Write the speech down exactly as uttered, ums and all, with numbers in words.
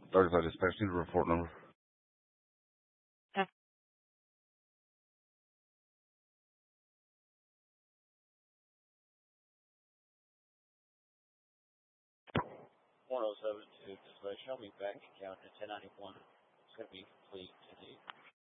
thirty-five dispatch, need a report number. one oh seven two dispatch, show me bank account at ten ninety-one. It's going to be complete today.